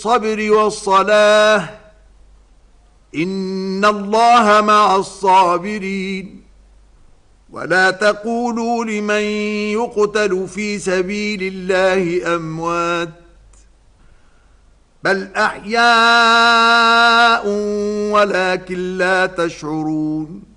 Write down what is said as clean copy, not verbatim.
الصبر والصلاة إن الله مع الصابرين. ولا تقولوا لمن يقتل في سبيل الله أموات بل أحياء ولكن لا تشعرون.